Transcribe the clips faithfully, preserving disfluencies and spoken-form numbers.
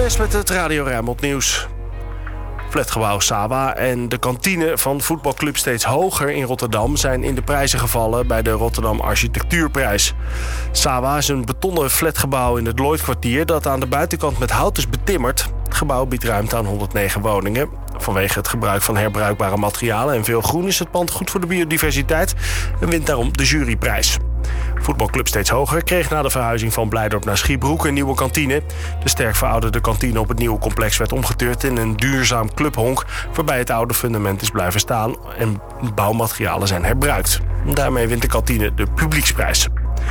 West met het Radio Rijnmond nieuws. Flatgebouw Sawa en de kantine van voetbalclub Steeds Hoger in Rotterdam zijn in de prijzen gevallen bij de Rotterdam Architectuurprijs. Sawa is een betonnen flatgebouw in het Lloydkwartier dat aan de buitenkant met hout is betimmerd. Het gebouw biedt ruimte aan honderdnegen woningen. Vanwege het gebruik van herbruikbare materialen en veel groen is het pand goed voor de biodiversiteit en wint daarom de juryprijs. Voetbalclub Steeds Hoger kreeg na de verhuizing van Blijdorp naar Schiebroek een nieuwe kantine. De sterk verouderde kantine op het nieuwe complex werd omgeturnd in een duurzaam clubhonk waarbij het oude fundament is blijven staan en bouwmaterialen zijn herbruikt. Daarmee wint de kantine de publieksprijs.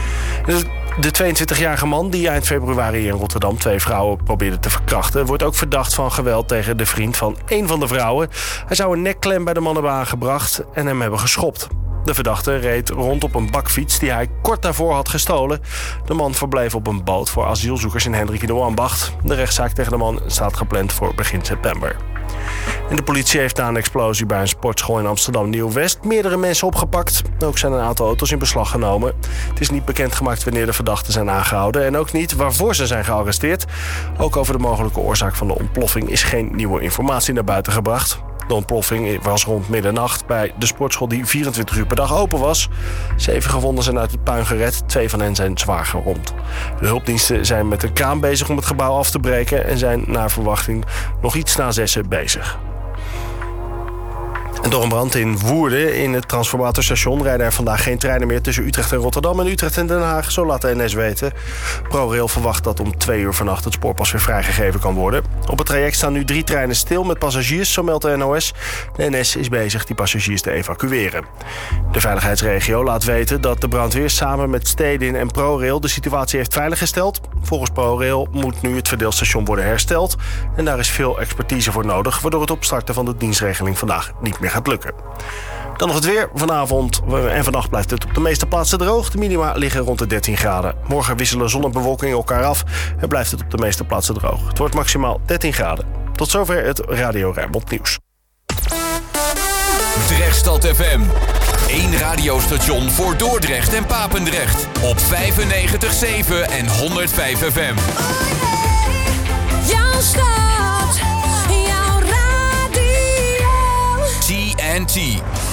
De tweeëntwintigjarige man die eind februari in Rotterdam twee vrouwen probeerde te verkrachten, wordt ook verdacht van geweld tegen de vriend van één van de vrouwen. Hij zou een nekklem bij de man hebben aangebracht en hem hebben geschopt. De verdachte reed rond op een bakfiets die hij kort daarvoor had gestolen. De man verbleef op een boot voor asielzoekers in Hendrik in de Ambacht. De rechtszaak tegen de man staat gepland voor begin september. En de politie heeft na een explosie bij een sportschool in Amsterdam Nieuw-West meerdere mensen opgepakt. Ook zijn een aantal auto's in beslag genomen. Het is niet bekendgemaakt wanneer de verdachten zijn aangehouden en ook niet waarvoor ze zijn gearresteerd. Ook over de mogelijke oorzaak van de ontploffing is geen nieuwe informatie naar buiten gebracht. De ontploffing was rond middernacht bij de sportschool die vierentwintig uur per dag open was. Zeven gewonden zijn uit het puin gered, twee van hen zijn zwaar gewond. De hulpdiensten zijn met een kraan bezig om het gebouw af te breken en zijn naar verwachting nog iets na zessen bezig. En door een brand in Woerden in het transformatorstation rijden er vandaag geen treinen meer tussen Utrecht en Rotterdam en Utrecht en Den Haag, zo laat de N S weten. ProRail verwacht dat om twee uur vannacht het spoor pas weer vrijgegeven kan worden. Op het traject staan nu drie treinen stil met passagiers, zo meldt de N O S. De N S is bezig die passagiers te evacueren. De veiligheidsregio laat weten dat de brandweer samen met Stedin en ProRail de situatie heeft veiliggesteld. Volgens ProRail moet nu het verdeelstation worden hersteld en daar is veel expertise voor nodig, waardoor het opstarten van de dienstregeling vandaag niet meer gaat lukken. Dan nog het weer. Vanavond en vannacht blijft het op de meeste plaatsen droog. De minima liggen rond de dertien graden. Morgen wisselen zon en bewolking elkaar af en blijft het op de meeste plaatsen droog. Het wordt maximaal dertien graden. Tot zover het Radio Rijnmond nieuws. Drechtstad F M. Eén radiostation voor Dordrecht en Papendrecht. Op vijfennegentig komma zeven en honderdvijf F M. Jouw stad, jouw radio. T N T.